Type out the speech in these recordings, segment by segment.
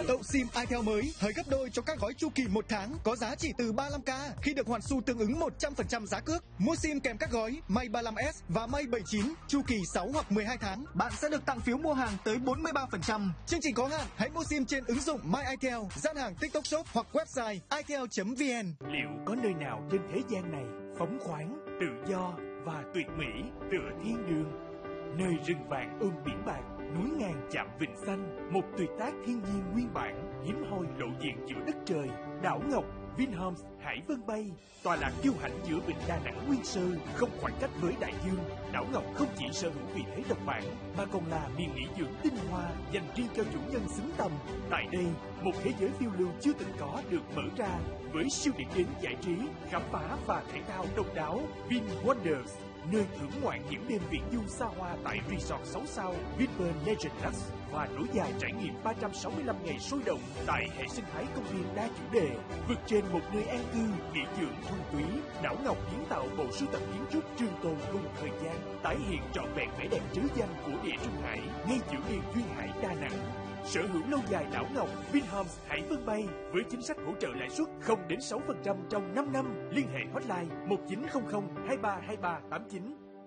Tậu SIM itel mới thời gấp đôi cho các gói chu kỳ 1 tháng có giá chỉ từ 35k khi được hoàn xu tương ứng 100% giá cước. Mua SIM kèm các gói May 35S và May 79 chu kỳ 6 hoặc 12 tháng, bạn sẽ được tặng phiếu mua hàng tới 43%. Chương trình có hạn, hãy mua SIM trên ứng dụng My itel, gian hàng TikTok Shop hoặc website itel.vn. Liệu có nơi nào trên thế gian này phóng khoáng, tự do và tuyệt mỹ tựa thiên đường? Nơi rừng vàng ôm biển bạc, núi ngàn chạm vịnh xanh, một tuyệt tác thiên nhiên nguyên bản, hiếm hoi lộ diện giữa đất trời. Đảo Ngọc, Vinhomes Hải Vân Bay, tọa lạc kiêu hãnh giữa vịnh Đà Nẵng nguyên sơ, không khoảng cách với đại dương. Đảo Ngọc không chỉ sở hữu vị thế độc bản, mà còn là miền nghỉ dưỡng tinh hoa dành riêng cho chủ nhân xứng tầm. Tại đây, một thế giới phiêu lưu chưa từng có được mở ra với siêu điểm đến giải trí, khám phá và thể thao độc đáo. Vin Wonders, nơi thưởng ngoạn những đêm viễn du xa hoa tại resort 6 sao Vinpearl Legend Lux và nối dài trải nghiệm 365 ngày sôi động tại hệ sinh thái công viên đa chủ đề. Vượt trên một nơi an cư, nghỉ dưỡng thuần túy, Đảo Ngọc kiến tạo bộ sưu tập kiến trúc trường tồn cùng thời gian, tái hiện trọn vẹn vẻ đẹp trứ danh của địa Trung Hải ngay giữa miền duyên hải Đà Nẵng. Sở hữu lâu dài Đảo Ngọc, Vinhomes Hải Vân Bay với chính sách hỗ trợ lãi suất 0 đến 6% trong 5 năm. Liên hệ hotline 1900 23 23 89.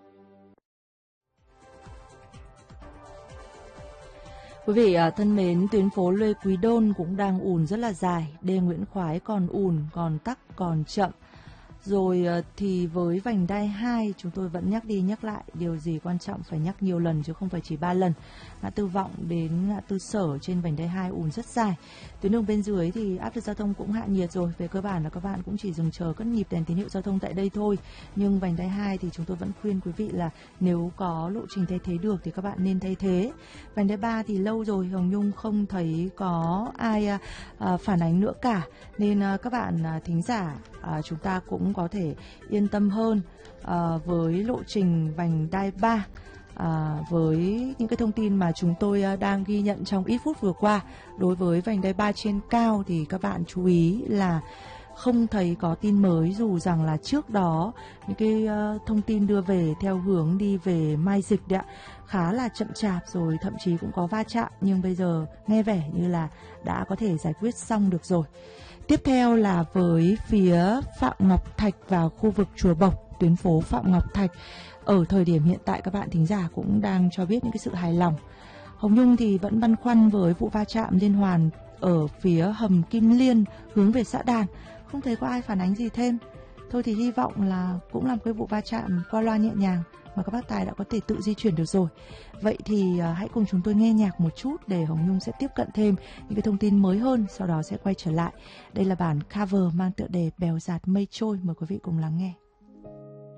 Quý vị thân mến, tuyến phố Lê Quý Đôn cũng đang ùn rất là dài, Đê Nguyễn Khoái còn ùn, còn tắc, còn chậm. Rồi thì với vành đai 2 chúng tôi vẫn nhắc đi nhắc lại, điều gì quan trọng phải nhắc nhiều lần chứ không phải chỉ 3 lần. Ngã tư Vọng đến ngã tư Sở trên vành đai 2 ùn rất dài. Tuyến đường bên dưới thì áp lực giao thông cũng hạ nhiệt rồi, về cơ bản là các bạn cũng chỉ dừng chờ cất nhịp đèn tín hiệu giao thông tại đây thôi. Nhưng vành đai 2 thì chúng tôi vẫn khuyên quý vị là nếu có lộ trình thay thế được thì các bạn nên thay thế. Vành đai 3 thì lâu rồi Hồng Nhung không thấy có ai phản ánh nữa cả, nên các bạn thính giả chúng ta cũng có thể yên tâm hơn với lộ trình vành đai 3. Với những cái thông tin mà chúng tôi đang ghi nhận trong ít phút vừa qua, đối với vành đai 3 trên cao thì các bạn chú ý là không thấy có tin mới, dù rằng là trước đó những cái thông tin đưa về theo hướng đi về Mai Dịch đấy ạ, khá là chậm chạp rồi thậm chí cũng có va chạm, nhưng bây giờ nghe vẻ như là đã có thể giải quyết xong được rồi. Tiếp theo là với phía Phạm Ngọc Thạch và khu vực Chùa Bộc, tuyến phố Phạm Ngọc Thạch. Ở thời điểm hiện tại các bạn thính giả cũng đang cho biết những cái sự hài lòng. Hồng Nhung thì vẫn băn khoăn với vụ va chạm liên hoàn ở phía hầm Kim Liên hướng về xã Đàn, không thấy có ai phản ánh gì thêm. Thôi thì hy vọng là cũng làm cái vụ va chạm qua loa nhẹ nhàng mà các bác tài đã có thể tự di chuyển được rồi. Vậy thì hãy cùng chúng tôi nghe nhạc một chút để Hồng Nhung sẽ tiếp cận thêm những cái thông tin mới hơn, sau đó sẽ quay trở lại. Đây là bản cover mang tựa đề Bèo Dạt Mây Trôi, mời quý vị cùng lắng nghe.